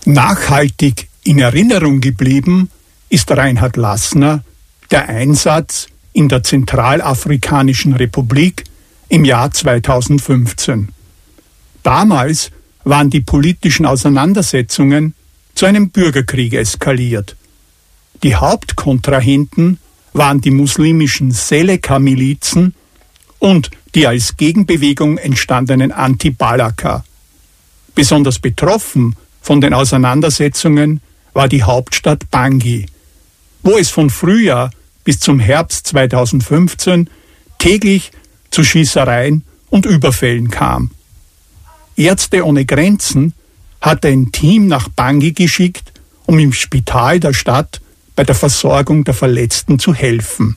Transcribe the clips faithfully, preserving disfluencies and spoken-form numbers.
Nachhaltig in Erinnerung geblieben ist Reinhard Lassner der Einsatz in der Zentralafrikanischen Republik im Jahr zweitausendfünfzehn. Damals waren die politischen Auseinandersetzungen zu einem Bürgerkrieg eskaliert. Die Hauptkontrahenten waren die muslimischen Seleka-Milizen und die als Gegenbewegung entstandenen Anti-Balaka. Besonders betroffen von den Auseinandersetzungen war die Hauptstadt Bangui, wo es von Frühjahr bis zum Herbst zweitausendfünfzehn täglich zu Schießereien und Überfällen kam. Ärzte ohne Grenzen hatte ein Team nach Bangui geschickt, um im Spital der Stadt bei der Versorgung der Verletzten zu helfen.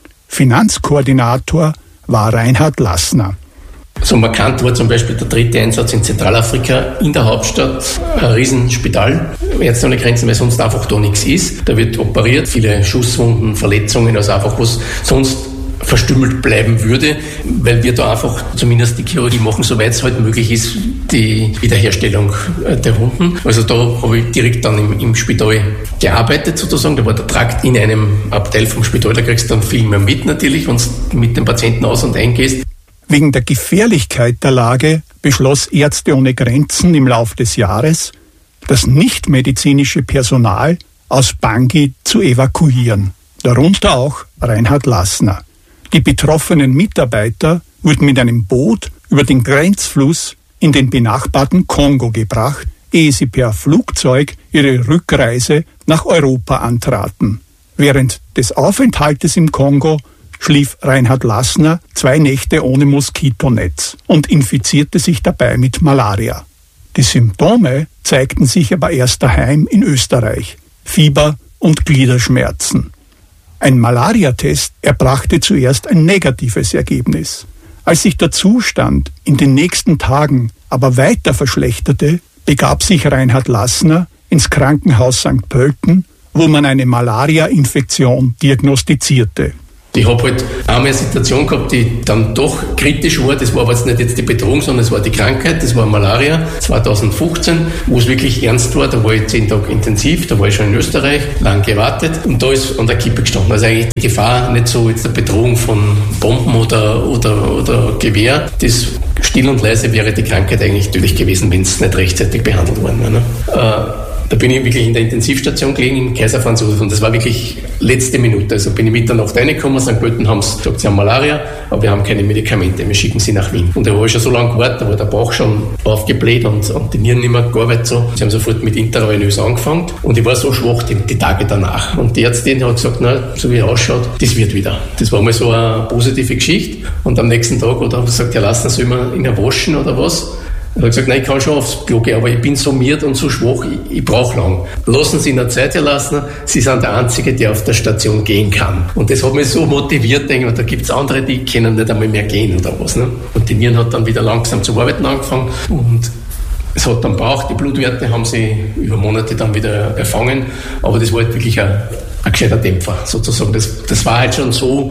Finanzkoordinator war Reinhard Lassner. So markant war zum Beispiel der dritte Einsatz in Zentralafrika in der Hauptstadt, ein Riesenspital, Ärzte ohne Grenzen, weil sonst einfach da nichts ist. Da wird operiert, viele Schusswunden, Verletzungen, also einfach was sonst verstümmelt bleiben würde, weil wir da einfach zumindest die Chirurgie machen, soweit es halt möglich ist, die Wiederherstellung der Wunden. Also da habe ich direkt dann im, im Spital gearbeitet sozusagen. Da war der Trakt in einem Abteil vom Spital, da kriegst du dann viel mehr mit natürlich, wenn du mit dem Patienten aus- und eingehst. Wegen der Gefährlichkeit der Lage beschloss Ärzte ohne Grenzen im Lauf des Jahres, das nichtmedizinische Personal aus Bangui zu evakuieren, darunter auch Reinhard Lassner. Die betroffenen Mitarbeiter wurden mit einem Boot über den Grenzfluss in den benachbarten Kongo gebracht, ehe sie per Flugzeug ihre Rückreise nach Europa antraten. Während des Aufenthaltes im Kongo schlief Reinhard Lassner zwei Nächte ohne Moskitonetz und infizierte sich dabei mit Malaria. Die Symptome zeigten sich aber erst daheim in Österreich: Fieber und Gliederschmerzen. Ein Malariatest erbrachte zuerst ein negatives Ergebnis. Als sich der Zustand in den nächsten Tagen aber weiter verschlechterte, begab sich Reinhard Lassner ins Krankenhaus Sankt Pölten, wo man eine Malaria-Infektion diagnostizierte. Ich habe halt einmal eine Situation gehabt, die dann doch kritisch war. Das war aber jetzt nicht jetzt die Bedrohung, sondern es war die Krankheit. Das war Malaria zweitausendfünfzehn, wo es wirklich ernst war. Da war ich zehn Tage intensiv, da war ich schon in Österreich, lang gewartet und da ist an der Kippe gestanden. Also eigentlich die Gefahr nicht so jetzt eine Bedrohung von Bomben oder, oder, oder Gewehr. Das still und leise wäre die Krankheit eigentlich tödlich gewesen, wenn es nicht rechtzeitig behandelt worden wäre. Ne? Äh, Da bin ich wirklich in der Intensivstation gelegen, in Kaiser Franz Josef, und das war wirklich letzte Minute. Also bin ich Mitternacht reingekommen, Sankt Pölten haben sie gesagt, sie haben Malaria, aber wir haben keine Medikamente, wir schicken sie nach Wien. Und da war ich schon so lange gewartet, da war der Bauch schon aufgebläht und, und die Nieren nicht mehr gearbeitet. So. Sie haben sofort mit Intravenös angefangen und ich war so schwach die, die Tage danach. Und die Ärztin hat gesagt, na, so wie er ausschaut, das wird wieder. Das war mal so eine positive Geschichte. Und am nächsten Tag oder haben sie gesagt, ja, lassen Sie immer ihn waschen oder was. Er hat gesagt, nein, ich kann schon aufs Klo gehen, aber ich bin so miert und so schwach, ich, ich brauche lang. Lassen Sie ihn eine Zeit lassen, Sie sind der Einzige, der auf der Station gehen kann. Und das hat mich so motiviert, denke ich, da gibt es andere, die können nicht einmal mehr gehen oder was. Ne? Und die Nieren hat dann wieder langsam zu arbeiten angefangen und es hat dann gebraucht, die Blutwerte haben sie über Monate dann wieder erfangen, aber das war halt wirklich ein, ein gescheiter Dämpfer sozusagen. Das, das war halt schon so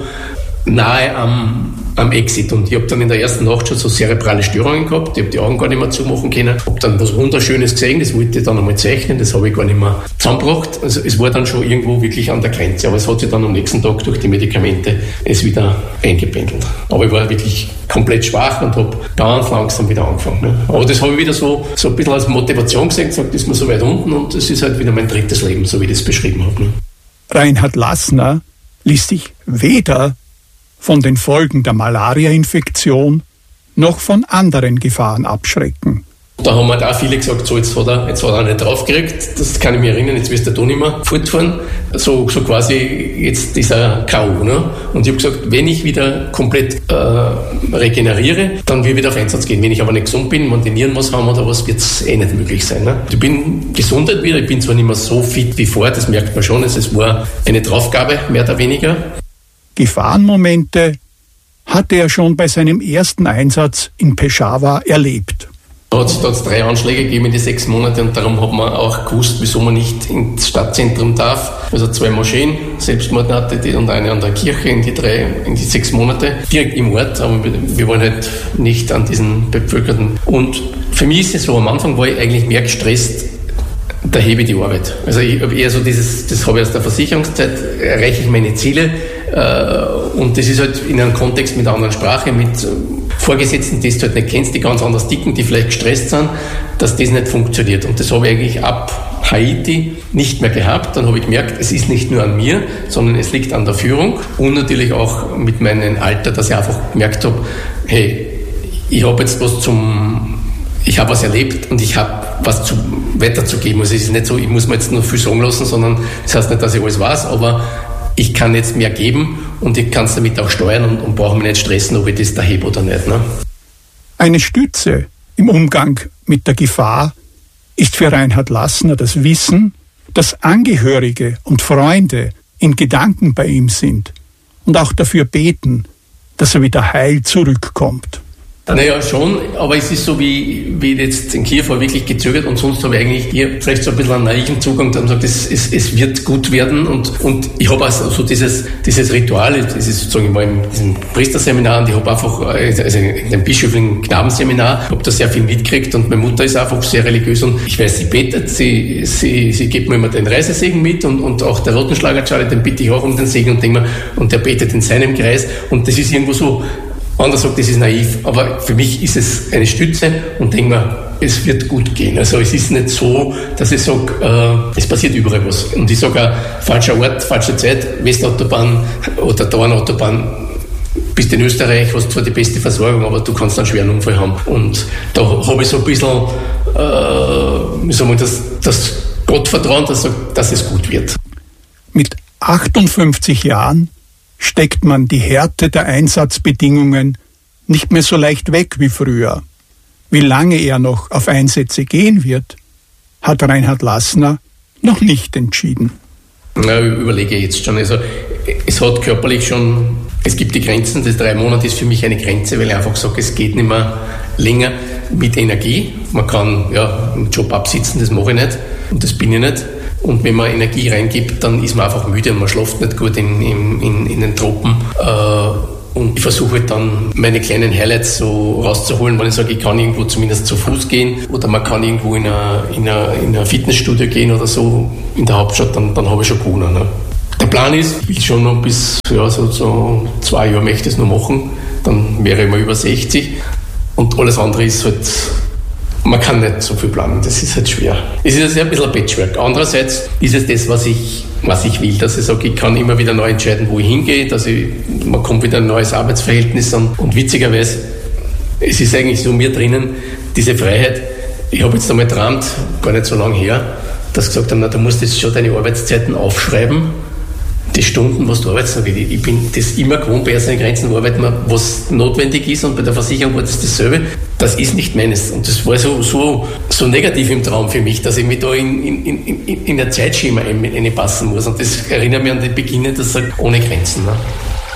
nahe am, am Exit und ich habe dann in der ersten Nacht schon so cerebrale Störungen gehabt, ich habe die Augen gar nicht mehr zumachen können, habe dann was Wunderschönes gesehen, das wollte ich dann einmal zeichnen, das habe ich gar nicht mehr zusammengebracht, also es war dann schon irgendwo wirklich an der Grenze, aber es hat sich dann am nächsten Tag durch die Medikamente es wieder eingependelt, aber ich war wirklich komplett schwach und habe ganz langsam wieder angefangen, ne? Aber das habe ich wieder so, so ein bisschen als Motivation gesehen, gesagt, ist mir so weit unten und es ist halt wieder mein drittes Leben, so wie ich das beschrieben habe. Ne? Reinhard Lassner ließ sich weder von den Folgen der Malaria-Infektion noch von anderen Gefahren abschrecken. Da haben halt auch viele gesagt, so jetzt hat er, jetzt hat er nicht draufgekriegt, das kann ich mich erinnern, jetzt wirst du da nicht mehr fortfahren. So, so quasi jetzt dieser K O. Ne? Und ich habe gesagt, wenn ich wieder komplett äh, regeneriere, dann will ich wieder auf Einsatz gehen. Wenn ich aber nicht gesund bin, wenn die Nieren was haben oder was, wird es eh nicht möglich sein. Ne? Ich bin gesund wieder, ich bin zwar nicht mehr so fit wie vorher, das merkt man schon, es war eine Draufgabe, mehr oder weniger. Gefahrenmomente hatte er schon bei seinem ersten Einsatz in Peshawar erlebt. Da hat es drei Anschläge gegeben in die sechs Monate und darum hat man auch gewusst, wieso man nicht ins Stadtzentrum darf. Also zwei Moscheen, Selbstmordnate und eine an der Kirche in die drei, in die sechs Monate, direkt im Ort, aber wir, wir waren halt nicht an diesen Bevölkerten. Und für mich ist es so, am Anfang war ich eigentlich mehr gestresst da hebe ich die Arbeit. Also ich habe eher so dieses, das habe ich aus der Versicherungszeit, erreiche ich meine Ziele äh, und das ist halt in einem Kontext mit einer anderen Sprache, mit äh, Vorgesetzten, die du halt nicht kennst, die ganz anders ticken, die vielleicht gestresst sind, dass das nicht funktioniert. Und das habe ich eigentlich ab Haiti nicht mehr gehabt. Dann habe ich gemerkt, es ist nicht nur an mir, sondern es liegt an der Führung und natürlich auch mit meinem Alter, dass ich einfach gemerkt habe, hey, ich habe jetzt was zum, ich habe was erlebt und ich habe was zu, weiterzugeben. Also es ist nicht so, ich muss mir jetzt nur viel sagen lassen, sondern das heißt nicht, dass ich alles weiß, aber ich kann jetzt mehr geben und ich kann es damit auch steuern und, und brauche mich nicht stressen, ob ich das da hebe oder nicht. Ne? Eine Stütze im Umgang mit der Gefahr ist für Reinhard Lassner das Wissen, dass Angehörige und Freunde in Gedanken bei ihm sind und auch dafür beten, dass er wieder heil zurückkommt. Naja, schon, aber es ist so, wie, wie jetzt in Kiew war wirklich gezögert und sonst habe ich eigentlich hier vielleicht so ein bisschen einen naiven Zugang, dann sagt, es, es, es wird gut werden und, und ich habe auch so dieses, dieses Ritual, das ist sozusagen immer in diesem Priesterseminar und ich habe einfach, also in dem bischöflichen Knabenseminar, habe da sehr viel mitgekriegt und meine Mutter ist einfach sehr religiös und ich weiß, sie betet, sie, sie, sie gibt mir immer den Reisesegen mit und, und auch der Rotenschlager Charlie, den bitte ich auch um den Segen und denke mir, und der betet in seinem Kreis und das ist irgendwo so, andere sagt, das ist naiv, aber für mich ist es eine Stütze und denke mir, es wird gut gehen. Also es ist nicht so, dass ich sage, äh, es passiert überall was. Und ich sage auch, falscher Ort, falsche Zeit, Westautobahn oder Dauernautobahn, bist in Österreich, hast zwar die beste Versorgung, aber du kannst einen schweren Unfall haben. Und da habe ich so ein bisschen, äh, wie soll man das, das Gottvertrauen, dass, dass es gut wird. Mit achtundfünfzig Jahren steckt man die Härte der Einsatzbedingungen nicht mehr so leicht weg wie früher. Wie lange er noch auf Einsätze gehen wird, hat Reinhard Lassner noch nicht entschieden. Na, ich überlege jetzt schon. Also, es hat körperlich schon, es gibt die Grenzen, das drei Monate ist für mich eine Grenze, weil ich einfach sage, es geht nicht mehr länger mit Energie. Man kann ja einen Job absitzen, das mache ich nicht und das bin ich nicht. Und wenn man Energie reingibt, dann ist man einfach müde und man schläft nicht gut in, in, in den Tropen. Und ich versuche halt dann meine kleinen Highlights so rauszuholen, wenn ich sage, ich kann irgendwo zumindest zu Fuß gehen oder man kann irgendwo in ein in eine, in eine Fitnessstudio gehen oder so in der Hauptstadt, dann, dann habe ich schon gewonnen. Ne? Der Plan ist, ich will schon noch bis ja, so, so zwei Jahre möchte ich es noch machen, dann wäre ich mal über sechzig und alles andere ist halt, man kann nicht so viel planen, das ist halt schwer. Es ist ein bisschen ein Patchwork. Andererseits ist es das, was ich, was ich will, dass ich sage, ich kann immer wieder neu entscheiden, wo ich hingehe, dass ich, man kommt wieder ein neues Arbeitsverhältnis an. Und witzigerweise, es ist eigentlich so mir drinnen, diese Freiheit. Ich habe jetzt einmal geträumt, gar nicht so lange her, dass gesagt haben, na, du musst jetzt schon deine Arbeitszeiten aufschreiben, die Stunden, was du arbeitest. Ich bin das immer gewohnt, bei ersten Grenzen arbeiten wir, was notwendig ist, und bei der Versicherung war das dasselbe. Das ist nicht meines. Und das war so, so, so negativ im Traum für mich, dass ich mich da in, in, in, in ein Zeitschema einpassen muss. Und das erinnert mich an den Beginn, das sagt, ohne Grenzen. Ne?